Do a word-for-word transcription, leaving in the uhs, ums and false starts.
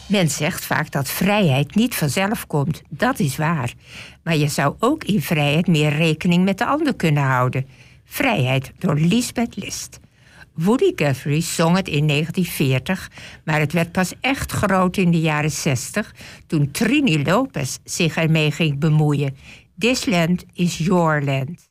Men zegt vaak dat vrijheid niet vanzelf komt. Dat is waar. Maar je zou ook in vrijheid meer rekening met de ander kunnen houden. Vrijheid door Lisbeth List. Woody Guthrie zong het in negentien veertig, maar het werd pas echt groot in de jaren zestig... toen Trini Lopez zich ermee ging bemoeien. This land is your land.